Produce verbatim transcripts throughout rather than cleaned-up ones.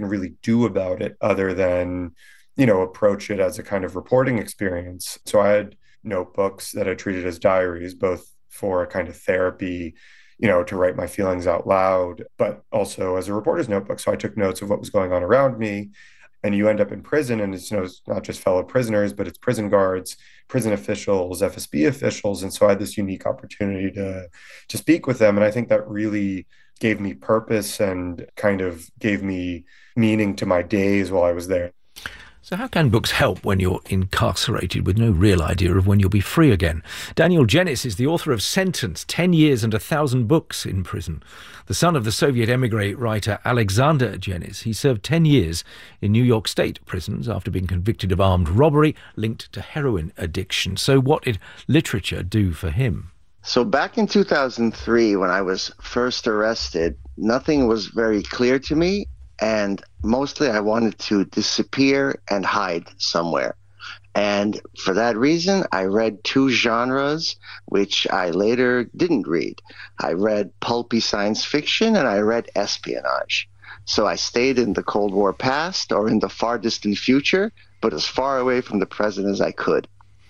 can really do about it other than, you know, approach it as a kind of reporting experience. So I had notebooks that I treated as diaries, both for a kind of therapy, you know, to write my feelings out loud, but also as a reporter's notebook. So I took notes of what was going on around me. And you end up in prison, and it's, you know, it's not just fellow prisoners, but it's prison guards, prison officials, F S B officials. And so I had this unique opportunity to to speak with them. And I think that really gave me purpose and kind of gave me meaning to my days while I was there. So how can books help when you're incarcerated with no real idea of when you'll be free again? Daniel Dženis is the author of Sentence, ten years and a thousand books in prison. The son of the Soviet emigre writer Alexander Dženis, he served ten years in New York State prisons after being convicted of armed robbery linked to heroin addiction. So what did literature do for him? So back in two thousand three, when I was first arrested, nothing was very clear to me. And mostly I wanted to disappear and hide somewhere. And for that reason, I read two genres, which I later didn't read. I read pulpy science fiction and I read espionage. So I stayed in the Cold War past or in the far distant future, but as far away from the present as I could.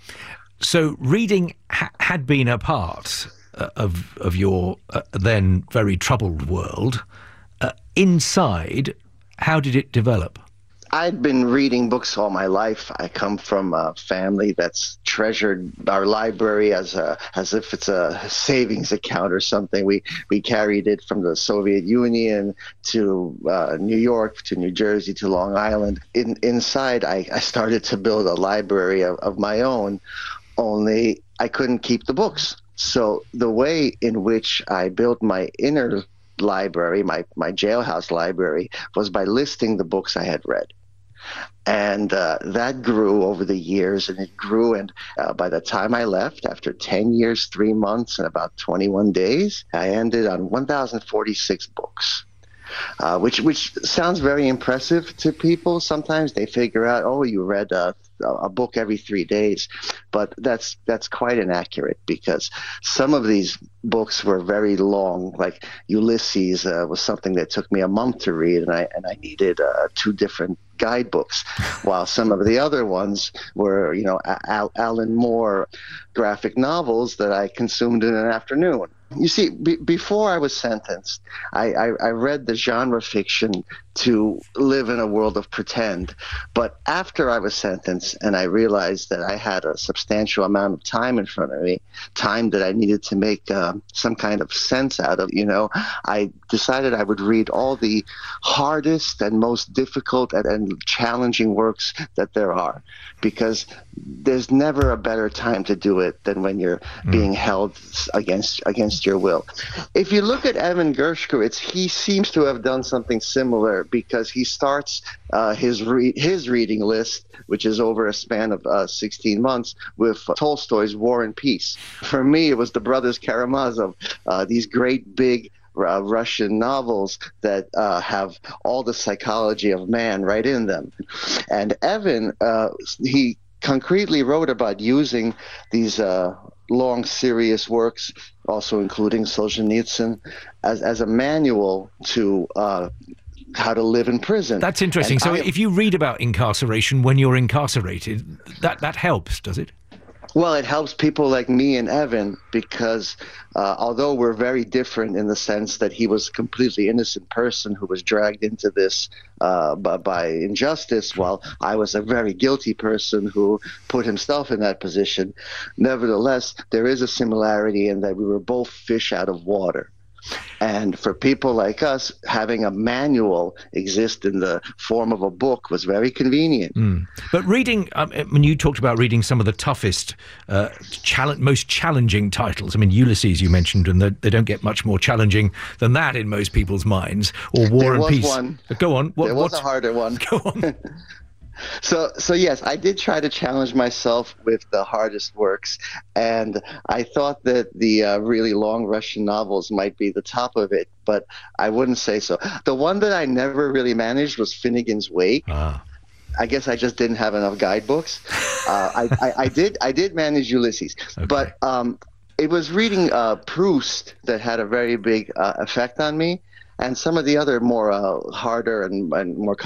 So reading ha- had been a part uh, of, of your uh, then very troubled world. Uh, inside, how did it develop? I'd been reading books all my life. I come from a family that's treasured our library as a, as if it's a savings account or something. We we carried it from the Soviet Union to uh, New York, to New Jersey, to Long Island. In, inside, I, I started to build a library of, of my own, only I couldn't keep the books. So the way in which I built my inner library, my, my jailhouse library, was by listing the books I had read. And uh, that grew over the years, and it grew. And uh, by the time I left, after ten years, three months, and about twenty-one days, I ended on one thousand forty-six books. Uh, which which sounds very impressive to people. Sometimes they figure out, oh, you read a, a book every three days. But that's that's quite inaccurate, because some of these books were very long. Like Ulysses uh, was something that took me a month to read, and I and I needed uh, two different guidebooks, while some of the other ones were, you know, Al- Alan Moore graphic novels that I consumed in an afternoon. You see, b- before I was sentenced, I, I, I read the genre fiction to live in a world of pretend. But after I was sentenced and I realized that I had a substantial amount of time in front of me, time that I needed to make uh, some kind of sense out of, you know, I decided I would read all the hardest and most difficult and, and challenging works that there are, because there's never a better time to do it than when you're mm. being held against against your will. If you look at Evan Gershkovich, he seems to have done something similar, because he starts uh, his re- his reading list, which is over a span of uh, sixteen months, with uh, Tolstoy's War and Peace. For me, it was the Brothers Karamazov, uh, these great big Uh, Russian novels that uh, have all the psychology of man right in them. And Evan, uh, he concretely wrote about using these uh, long, serious works, also including Solzhenitsyn, as, as a manual to uh, how to live in prison. That's interesting. And so I, if you read about incarceration when you're incarcerated, that, that helps, does it? Well, it helps people like me and Evan, because uh, although we're very different in the sense that he was a completely innocent person who was dragged into this uh, by, by injustice, while I was a very guilty person who put himself in that position, nevertheless, there is a similarity in that we were both fish out of water. And for people like us, having a manual exist in the form of a book was very convenient. Mm. But reading, um, when you talked about reading some of the toughest, uh, challenge, most challenging titles, I mean, Ulysses you mentioned, and the, they don't get much more challenging than that in most people's minds, or War there and was Peace. One. Go on. What, there was a harder one. Go on. So, so yes, I did try to challenge myself with the hardest works, and I thought that the uh, really long Russian novels might be the top of it, but I wouldn't say so. The one that I never really managed was Finnegan's Wake. Ah. I guess I just didn't have enough guidebooks. uh, I, I, I did, I did manage Ulysses, okay. but um, it was reading uh, Proust that had a very big uh, effect on me, and some of the other more uh, harder and, and more